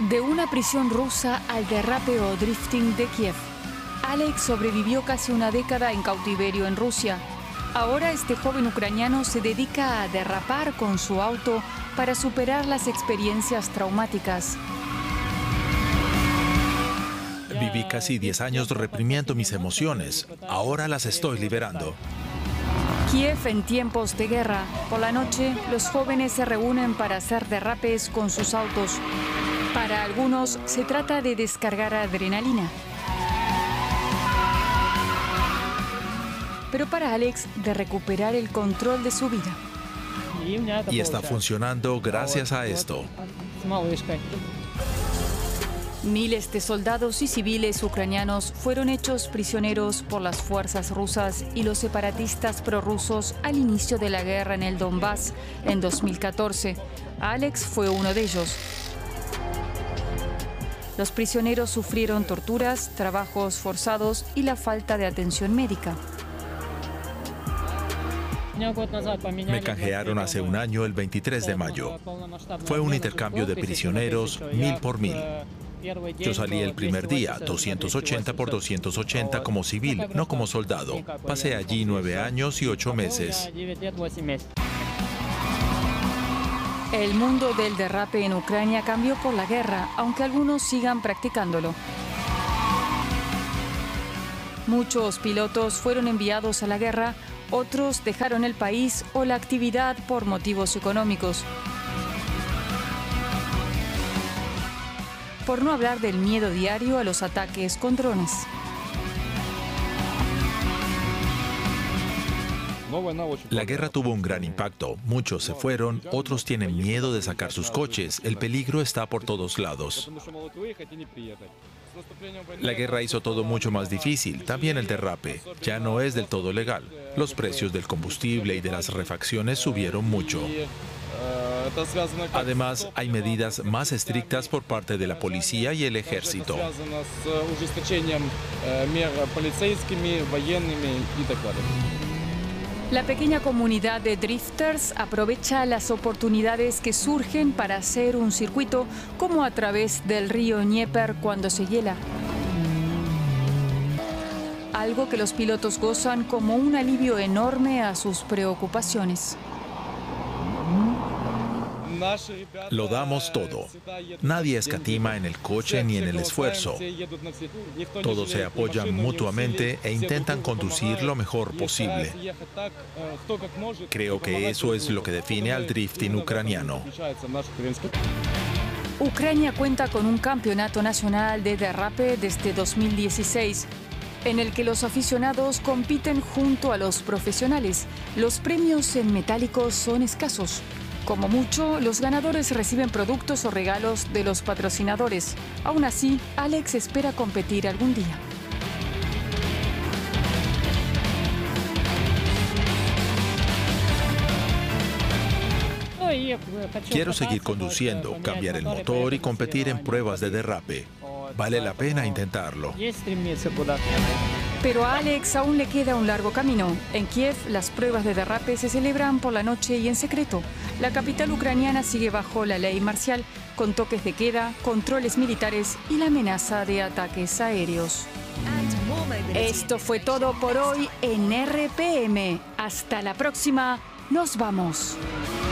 De una prisión rusa al derrape o drifting de Kiev, Alex sobrevivió casi una década en cautiverio en Rusia. Ahora este joven ucraniano se dedica a derrapar con su auto para superar las experiencias traumáticas. Viví casi 10 años reprimiendo mis emociones. Ahora las estoy liberando. Kiev en tiempos de guerra. Por la noche, los jóvenes se reúnen para hacer derrapes con sus autos. Para algunos, se trata de descargar adrenalina. Pero para Alex, de recuperar el control de su vida. Y está funcionando gracias a esto. Miles de soldados y civiles ucranianos fueron hechos prisioneros por las fuerzas rusas y los separatistas prorrusos al inicio de la guerra en el Donbass en 2014. Alex fue uno de ellos. Los prisioneros sufrieron torturas, trabajos forzados y la falta de atención médica. Me canjearon hace un año, el 23 de mayo. Fue un intercambio de prisioneros 1000 por 1000. Yo salí el primer día, 280 por 280 como civil, no como soldado. Pasé allí 9 años y 8 meses. El mundo del derrape en Ucrania cambió por la guerra, aunque algunos sigan practicándolo. Muchos pilotos fueron enviados a la guerra, otros dejaron el país o la actividad por motivos económicos. Por no hablar del miedo diario a los ataques con drones. La guerra tuvo un gran impacto. Muchos se fueron, otros tienen miedo de sacar sus coches. El peligro está por todos lados. La guerra hizo todo mucho más difícil, también el derrape. Ya no es del todo legal. Los precios del combustible y de las refacciones subieron mucho. Además, hay medidas más estrictas por parte de la policía y el ejército. La pequeña comunidad de drifters aprovecha las oportunidades que surgen para hacer un circuito, como a través del río Dnieper cuando se hiela. Algo que los pilotos gozan como un alivio enorme a sus preocupaciones. Lo damos todo. Nadie escatima en el coche ni en el esfuerzo. Todos se apoyan mutuamente e intentan conducir lo mejor posible. Creo que eso es lo que define al drifting ucraniano. Ucrania cuenta con un campeonato nacional de derrape desde 2016, en el que los aficionados compiten junto a los profesionales. Los premios en metálicos son escasos. Como mucho, los ganadores reciben productos o regalos de los patrocinadores. Aún así, Alex espera competir algún día. Quiero seguir conduciendo, cambiar el motor y competir en pruebas de derrape. Vale la pena intentarlo. Pero a Alex aún le queda un largo camino. En Kiev, las pruebas de derrape se celebran por la noche y en secreto. La capital ucraniana sigue bajo la ley marcial, con toques de queda, controles militares y la amenaza de ataques aéreos. Esto fue todo por hoy en RPM. Hasta la próxima. Nos vamos.